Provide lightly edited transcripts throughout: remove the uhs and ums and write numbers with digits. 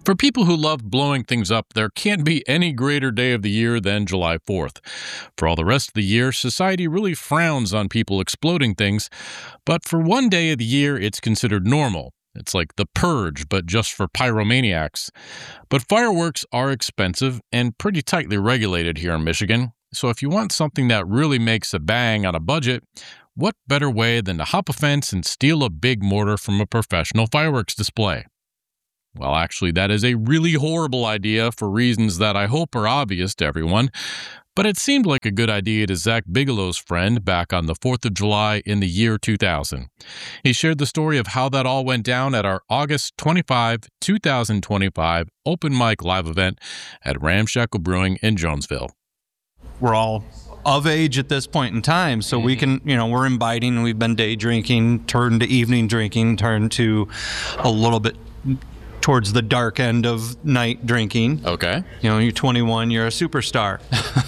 For people who love blowing things up, there can't be any greater day of the year than July 4th. For all the rest of the year, society really frowns on people exploding things, but for one day of the year, it's considered normal. It's like the purge, but just for pyromaniacs. But fireworks are expensive and pretty tightly regulated here in Michigan, so if you want something that really makes a bang on a budget, what better way than to hop a fence and steal a big mortar from a professional fireworks display? Well, actually, that is a really horrible idea for reasons that I hope are obvious to everyone, but it seemed like a good idea to Zach Bigelow's friend back on the 4th of July in the year 2000. He shared the story of how that all went down at our August 25, 2025 open mic live event at Ramshackle Brewing in Jonesville. We're all of age at this point in time, so we can, we're imbibing. We've been day drinking, turned to evening drinking, turned to a little bit towards the dark end of night drinking. Okay. You're 21, you're a superstar.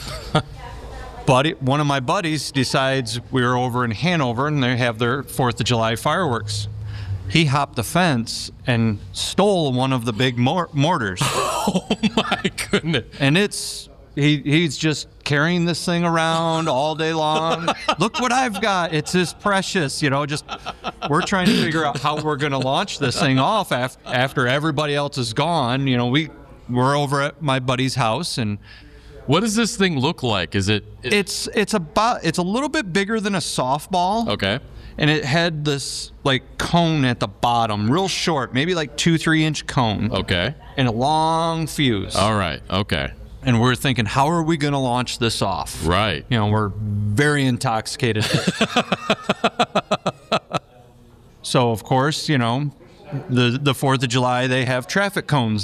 But one of my buddies decides we were over in Hanover and they have their 4th of July fireworks. He hopped the fence and stole one of the big mortars. Oh my goodness. And he's just carrying this thing around all day long. Look what I've got. It's as precious, we're trying to figure out how we're going to launch this thing off after everybody else is gone. We're over at my buddy's house. And what does this thing look like? Is it's a little bit bigger than a softball. Okay. And it had this cone at the bottom, real short, maybe 2-3 inch cone. Okay. And a long fuse. All right. Okay. And we're thinking, how are we going to launch this off? Right. We're very intoxicated. So, of course, the 4th of July, they have traffic cones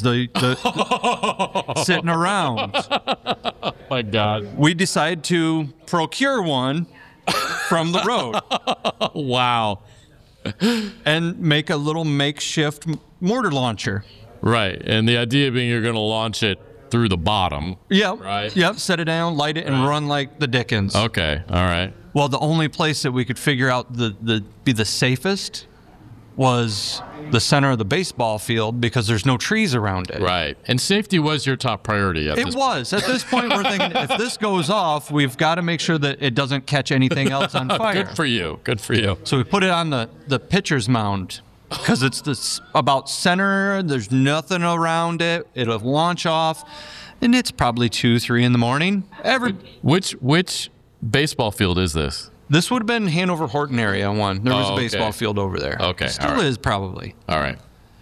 sitting around. Oh, my God. We decide to procure one from the road. Wow. And make a little makeshift mortar launcher. Right. And the idea being you're going to launch it through the bottom. Yep. Right. Yep. Set it down, light it, and run like the Dickens. Okay. All right. Well, the only place that we could figure out be the safest was the center of the baseball field because there's no trees around it. Right. And safety was your top priority at this point. It was. At this point, we're thinking, if this goes off, we've got to make sure that it doesn't catch anything else on fire. Good for you. Good for you. So we put it on the pitcher's mound because it's about center. There's nothing around it. It'll launch off, and it's probably 2-3 in the morning. Which baseball field is this? This would have been Hanover Horton area one. There was a baseball field over there. Okay. Still is probably. All right.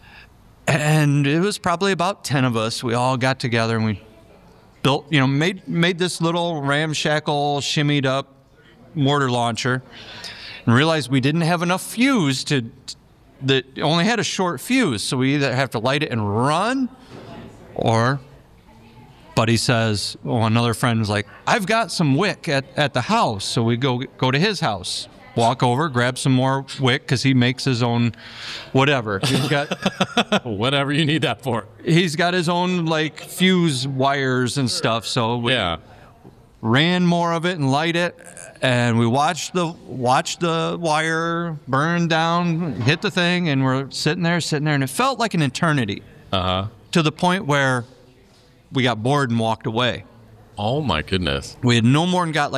And it was probably about 10 of us. We all got together and we built, made this little ramshackle, shimmied up mortar launcher and realized we didn't have enough fuse that only had a short fuse. So we either have to light it and run, or buddy says, another friend was like, I've got some wick at the house. So we go to his house, walk over, grab some more wick because he makes his own whatever. He's got whatever you need that for. He's got his own fuse wires and stuff. So we ran more of it and light it, and we watched the wire burn down, hit the thing, and we're sitting there, and it felt like an eternity. To the point where we got bored and walked away. Oh my goodness. We had no more than got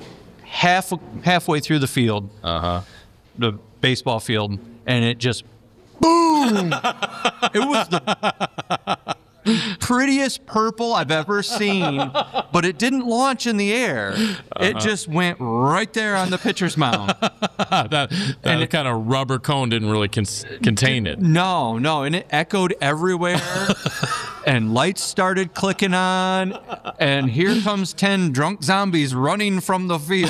halfway through the field, the baseball field, and it just boom. It was the prettiest purple I've ever seen, but it didn't launch in the air. It just went right there on the pitcher's mound. that kind of rubber cone didn't really contain it. No, and it echoed everywhere. And lights started clicking on, and here comes 10 drunk zombies running from the field,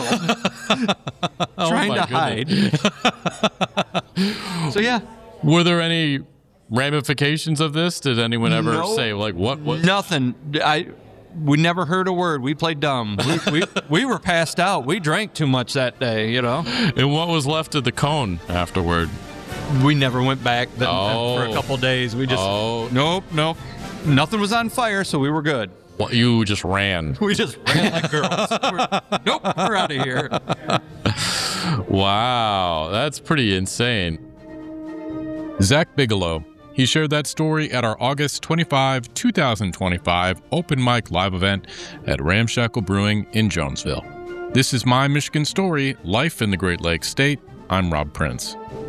trying to hide. So yeah. Were there any ramifications of this? Did anyone ever say what? Nothing. We never heard a word. We played dumb. We were passed out. We drank too much that day, And what was left of the cone afterward? We never went back for a couple days. We just nope. Nothing was on fire, so we were good. Well, you just ran. We just ran like girls. We're out of here. Wow, that's pretty insane. Zach Bigelow. He shared that story at our August 25, 2025 Open Mic Live event at Ramshackle Brewing in Jonesville. This is My Michigan Story, Life in the Great Lakes State. I'm Rob Prince.